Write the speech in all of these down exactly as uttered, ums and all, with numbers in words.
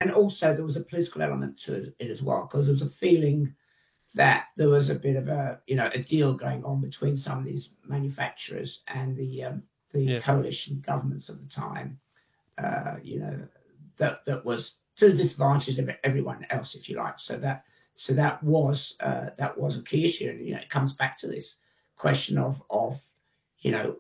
and also there was a political element to it as well, because there was a feeling that there was a bit of a, you know, a deal going on between some of these manufacturers and the um, the Yeah. coalition governments of the time, uh, you know, that that was to the disadvantage of everyone else, if you like. So that so that was uh, that was a key issue, and you know, it comes back to this question of of you know,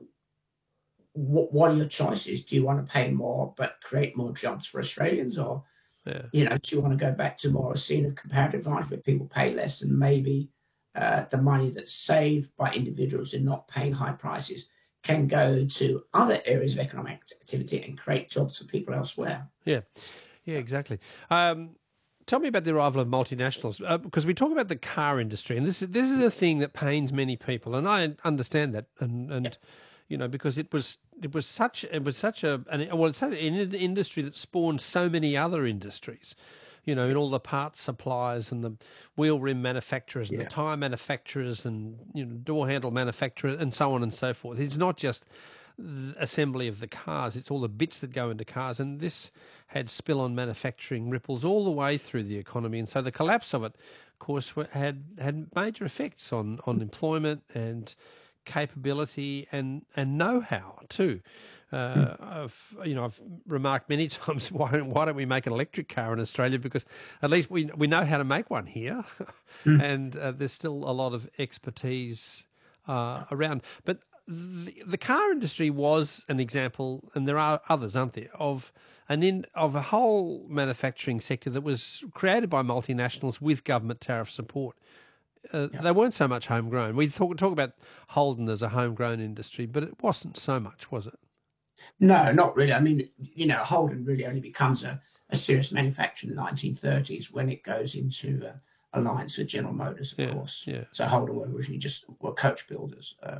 what, what are your choices? Do you want to pay more but create more jobs for Australians, or Yeah. you know, do you want to go back to more a scene of comparative advantage where people pay less, and maybe uh, the money that's saved by individuals in not paying high prices can go to other areas of economic activity and create jobs for people elsewhere? Yeah. Yeah, exactly. Um, tell me about the arrival of multinationals, uh, because we talk about the car industry, and this is this is a thing that pains many people, and I understand that, and and you know, because it was it was such it was such a an, well, it's such an industry that spawned so many other industries, you know, in all the parts suppliers and the wheel rim manufacturers and Yeah. the tyre manufacturers and, you know, door handle manufacturers and so on and so forth. It's not just the assembly of the cars, it's all the bits that go into cars, and this had spill-on manufacturing ripples all the way through the economy, and so the collapse of it, of course, had had major effects on, on employment and capability and, and know-how too. Uh, I've you know I've remarked many times, why why don't we make an electric car in Australia, because at least we we know how to make one here, Mm. and uh, there's still a lot of expertise uh, around. But the, the car industry was an example, and there are others, aren't there, of an in of a whole manufacturing sector that was created by multinationals with government tariff support. Uh, Yeah. They weren't so much homegrown. We talk talk about Holden as a homegrown industry, but it wasn't so much, was it? No, not really. I mean, you know, Holden really only becomes a, a serious manufacturer in the nineteen thirties when it goes into uh, alliance with General Motors, of Yeah, course. yeah, So Holden were originally just were coach builders. Uh,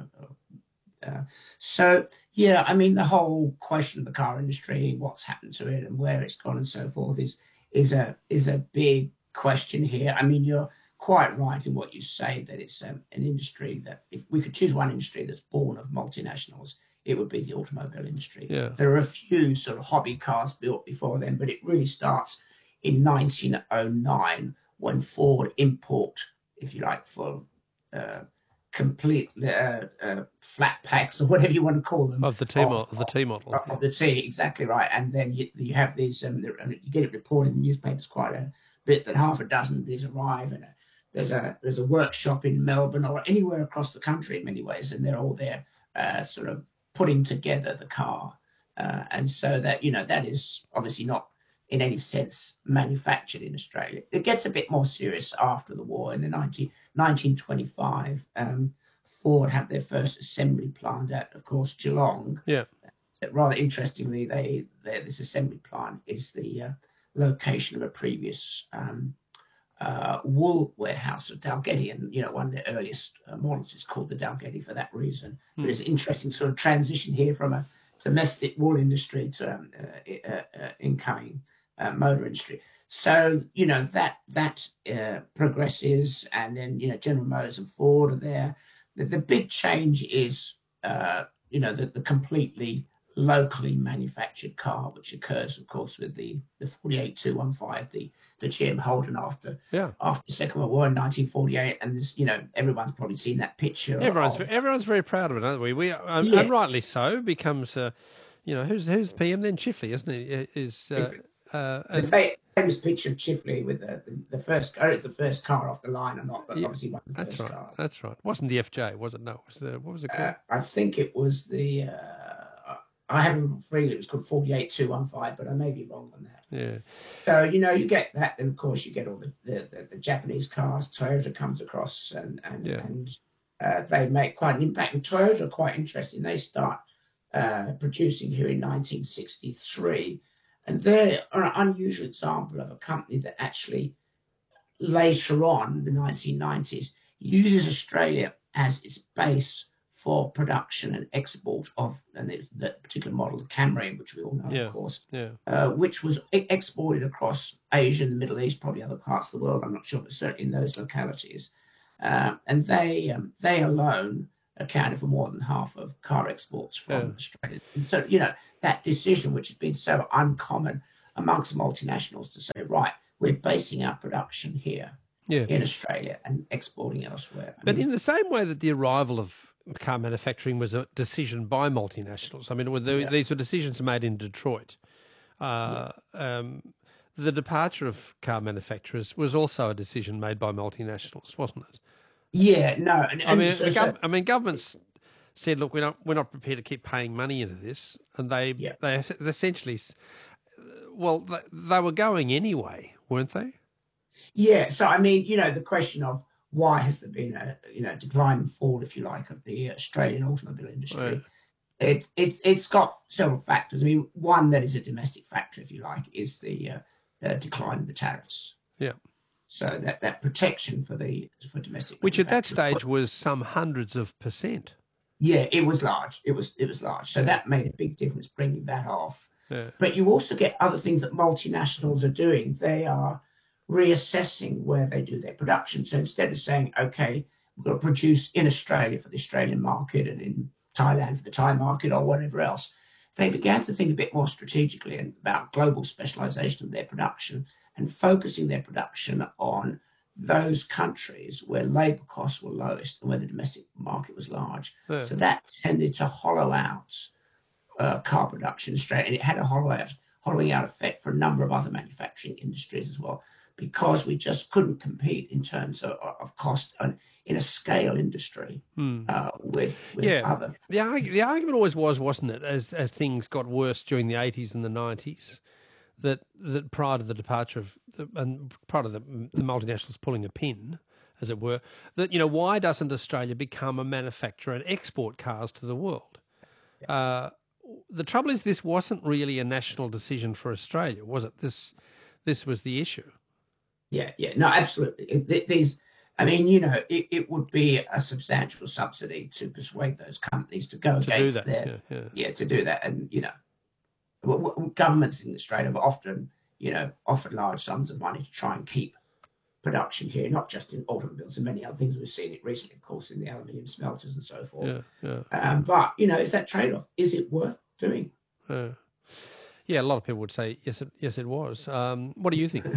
uh, so yeah, I mean, the whole question of the car industry, what's happened to it, and where it's gone, and so forth, is is a is a big question here. I mean, you're quite right in what you say, that it's um, an industry that, if we could choose one industry that's born of multinationals, it would be the automobile industry. yeah, There are a few sort of hobby cars built before then, but it really starts in nineteen oh nine when Ford import, if you like, for uh, complete uh, uh, flat packs or whatever you want to call them of the T of, model, the T model. of, Yeah, of the tea. Exactly right. And then you, you have these, um, you get it reported in newspapers quite a bit, that half a dozen of these arrive, and a, there's a there's a workshop in Melbourne or anywhere across the country in many ways, and they're all there uh, sort of putting together the car. Uh, and so that, you know, that is obviously not in any sense manufactured in Australia. It gets a bit more serious after the war. In the nineteen, nineteen twenty-five, um, Ford had their first assembly plant at, of course, Geelong. yeah, So rather interestingly, they, they this assembly plant is the uh, location of a previous um, uh, wool warehouse of Dalgety, and you know, one of the earliest uh, models is called the Dalgety for that reason. But mm, it's an interesting sort of transition here from a domestic wool industry to um, uh, uh, uh, incoming uh, motor industry. So you know, that that uh, progresses, and then you know, General Motors and Ford are there. The, the big change is uh, you know, the, the completely locally manufactured car, which occurs, of course, with the the forty-eight two fifteen, the the G M Holden after yeah. after the Second World War in nineteen forty-eight, and this, you know, everyone's probably seen that picture Everyone's of everyone's very proud of it, aren't we? We um, yeah, and rightly so. Becomes, uh, you know, who's who's P M then? Chifley, isn't he? Is uh, uh, the and famous picture of Chifley with the, the, the first, I don't know if it's the first car off the line or not, but yeah, obviously one of the that's first right. cars. That's right. Wasn't the F J? Was it? No. It was the what was it Uh, called? I think it was the, uh, I haven't read it was called forty-eight two fifteen, but I may be wrong on that. Yeah, So, you know, you get that, and of course you get all the, the, the, the Japanese cars. Toyota comes across, and and, yeah, and uh, they make quite an impact. And Toyota are quite interesting. They start uh, producing here in nineteen sixty-three, and they're an unusual example of a company that actually later on, the nineteen nineties, uses Australia as its base for production and export of, and there's that particular model, the Camry, which we all know, of yeah, course, yeah, uh, which was e- exported across Asia and the Middle East, probably other parts of the world, I'm not sure, but certainly in those localities. Uh, and they um, they alone accounted for more than half of car exports yeah. from Australia. And so, you know, that decision, which has been so uncommon amongst multinationals to say, right, we're basing our production here Yeah. in Australia and exporting elsewhere. I But mean, in the same way that the arrival of car manufacturing was a decision by multinationals, I mean, were there, yeah, these were decisions made in Detroit. Uh, um, the departure of car manufacturers was also a decision made by multinationals, wasn't it? yeah, no, and, I and mean, so, the so gov- I mean, governments said, "Look, we're not we're not prepared to keep paying money into this," and they yeah, they essentially, well, they, they were going anyway, weren't they? yeah. So I mean, you know, the question of why has there been a you know decline and fall, if you like, of the Australian automobile Yeah. industry? It, it's it's got several factors. I mean, one that is a domestic factor, if you like, is the, uh, the decline of the tariffs. Yeah. So that, that protection for the for domestic Which at that manufacturers. stage was some hundreds of percent. Yeah, it was large. It was it was large. So that made a big difference bringing that off. Yeah. But you also get other things that multinationals are doing. They are reassessing where they do their production. So instead of saying, okay, we've got to produce in Australia for the Australian market and in Thailand for the Thai market or whatever else, they began to think a bit more strategically about global specialization of their production and focusing their production on those countries where labor costs were lowest and where the domestic market was large. Yeah. So that tended to hollow out uh, car production in Australia, and it had a hollow out, hollowing out effect for a number of other manufacturing industries as well, because we just couldn't compete in terms of, of cost and in a scale industry Hmm. uh, with, with Yeah. other. The, arg- the argument always was, wasn't it, as as things got worse during the eighties and the nineties, that that prior to the departure of the, and prior to the, the multinationals pulling a pin, as it were, that you know why doesn't Australia become a manufacturer and export cars to the world? Uh, the trouble is, this wasn't really a national decision for Australia, was it? This this was the issue. Yeah, yeah, no, absolutely. It, these, I mean, you know, it, it would be a substantial subsidy to persuade those companies to go To do against that, their, yeah, yeah. yeah, to do that. And, you know, w- w- governments in Australia have often, you know, offered large sums of money to try and keep production here, not just in automobiles and many other things. We've seen it recently, of course, in the aluminium smelters and so forth. Yeah, yeah. Um, but, you know, is that trade-off? Is it worth doing? Uh, yeah, a lot of people would say yes, it, yes, it was. Um, what do you think?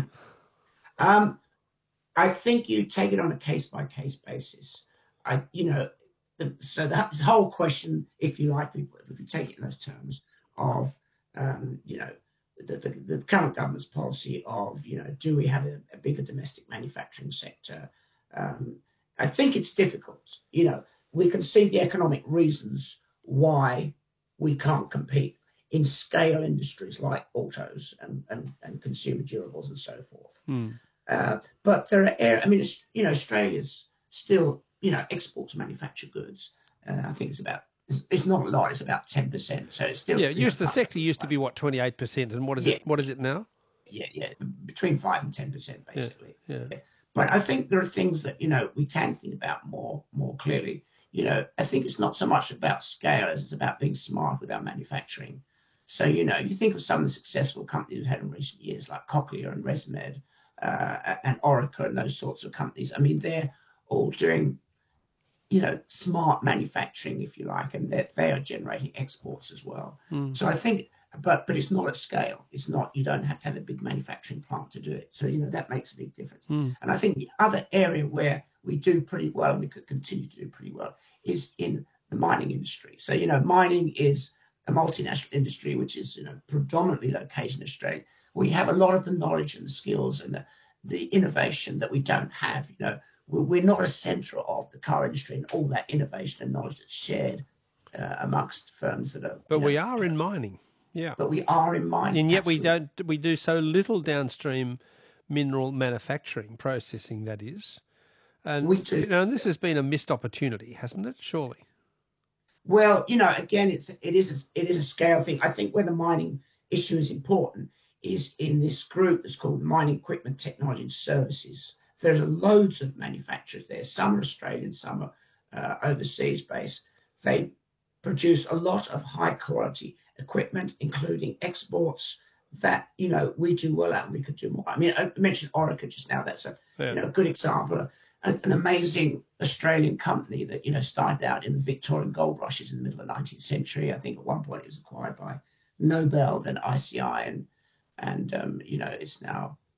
Um, I think you take it on a case-by-case basis. I, you know, the, so that this whole question, if you like, if we take it in those terms of, um, you know, the, the, the current government's policy of, you know, do we have a, a bigger domestic manufacturing sector? Um, I think it's difficult. You know, we can see the economic reasons why we can't compete in scale industries like autos and, and, and consumer durables and so forth. Hmm. Uh, but there are, air, I mean, it's, you know, Australia's still, you know, exports manufactured goods. Uh, I think it's about, it's, it's not a lot, it's about ten percent. So it's still. Yeah, you used know, the sector used to be what twenty-eight percent, and what is Yeah. it? What is it now? Yeah, yeah, between five and ten percent, basically. Yeah. Yeah. But I think there are things that, you know, we can think about more, more clearly. You know, I think it's not so much about scale as it's about being smart with our manufacturing. So, you know, you think of some of the successful companies we've had in recent years, like Cochlear and ResMed, Uh, and Orica and those sorts of companies. I mean, they're all doing, you know, smart manufacturing, if you like, and they they are generating exports as well. Mm. So I think, but but it's not at scale. It's not. You don't have to have a big manufacturing plant to do it. So you know that makes a big difference. Mm. And I think the other area where we do pretty well, and we could continue to do pretty well, is in the mining industry. So you know, mining is a multinational industry which is you know predominantly located in Australia. We have a lot of the knowledge and the skills and the, the innovation that we don't have. You know, we're, we're not a centre of the car industry and all that innovation and knowledge that's shared uh, amongst firms that are. But you know, we are in mining, yeah. But we are in mining, and yet absolutely. we don't. We do so little downstream mineral manufacturing processing. That is, and We do. You know, and this has been a missed opportunity, hasn't it? Surely. Well, you know, again, it's it is a, it is a scale thing. I think where the mining issue is important is in this group that's called the Mining Equipment Technology and Services. There's loads of manufacturers there. Some are Australian, some are uh, overseas based. They produce a lot of high quality equipment, including exports that, you know, we do well at and we could do more. I mean, I mentioned Orica just now. That's a, Yeah. you know, a good example. An, an amazing Australian company that, you know, started out in the Victorian gold rushes in the middle of the nineteenth century. I think at one point it was acquired by Nobel, then I C I, and and um, you know it's now